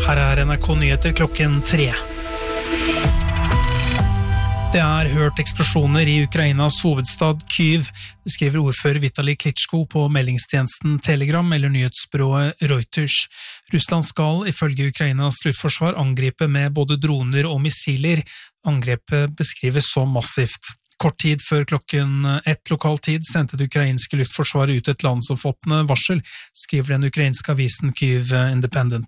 Her NRK Nyheter klokken 3. Det hørt eksplosjoner i Ukrainas hovedstad Kyiv, skriver ordfører Vitali Klitschko på meldingstjenesten Telegram eller nyhetsbyrået Reuters. Russland skal ifølge Ukrainas luftforsvar angripe med både droner og missiler. Angrepet beskrives som massivt. Kort tid før klokken 1 lokal tid sendte det ukrainske luftforsvaret ut et landsomfattende varsel, skriver den ukrainske avisen Kyiv Independent.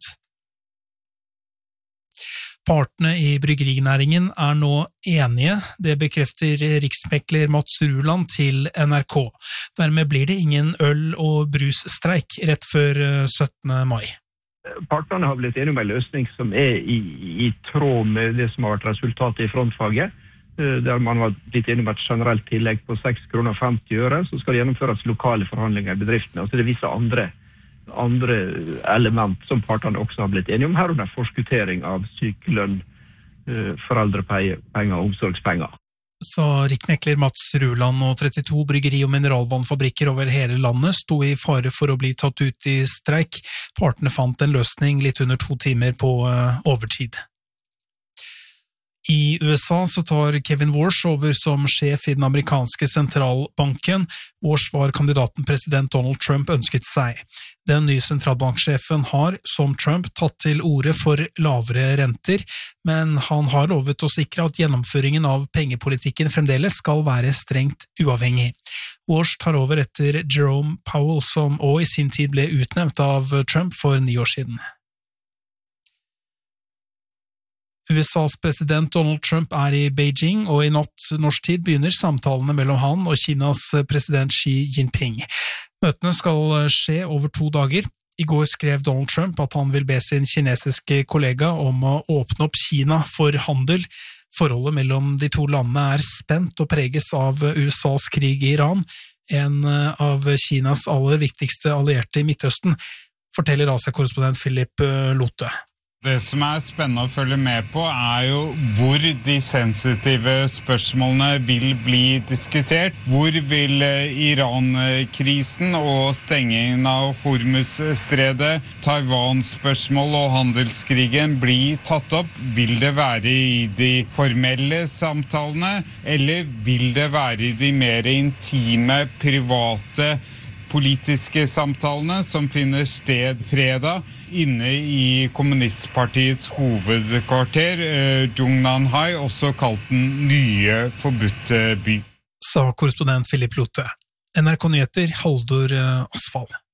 Partene i bryggerinæringen nå enige, det bekrefter riksmekler Mats Ruland til NRK. Dermed blir det ingen øl- og brusstreik rett før 17. mai. Partene har blitt enige om en løsning som i tråd med det som har vært resultatet i frontfaget, der man har blitt enige om et generelt tillegg på 6,50 kroner, så skal det gjennomføres lokale forhandlinger i bedriftene. Altså det er visse andre element som partene også har blitt enige om, herunder forskuttering av sykelønn, foreldrepenger og omsorgspenger. Så riksmekler Mats Ruland og 32 bryggeri- og mineralvannfabrikker over hele landet sto i fare for å bli tatt ut i streik. Partene fant en løsning litt under 2 timer på overtid. I USA så tar Kevin Warsh over som sjef i den amerikanske sentralbanken. Warsh var kandidaten president Donald Trump ønsket seg. Den nye sentralbanksjefen har, som Trump, tatt til orde for lavere renter, men han har lovet å sikre at gjennomføringen av pengepolitikken fremdeles skal være strengt uavhengig. Warsh tar over etter Jerome Powell, som også i sin tid ble utnevnt av Trump for 9 år siden. USAs president Donald Trump i Beijing, og i natt norsk tid begynner samtalene mellom han og Kinas president Xi Jinping. Møtene skal skje over 2 dager. I går skrev Donald Trump at han vil be sin kinesiske kollega om å åpne opp Kina for handel. Forholdet mellom de 2 landene spent og preges av USAs krig i Iran, en av Kinas aller viktigste allierte i Midtøsten, forteller Asia-korrespondent Philip Lotte. Det som spennende å følge med på jo hvor de sensitive spørsmålene vil bli diskutert. Hvor vil Iran-krisen og stengingen av Hormuz-stredet, Taiwan-spørsmål og handelskrigen bli tatt opp? Vil det være i de formelle samtalene, eller vil det være i de mer intime, private politiske samtalene som finner sted fredag inne i kommunistpartiets hovedkvarter, Jungnanhai, også kalt den nye forbudte by. Sa korrespondent Philip Lotte. NRK Nyheter, Haldor Asfald.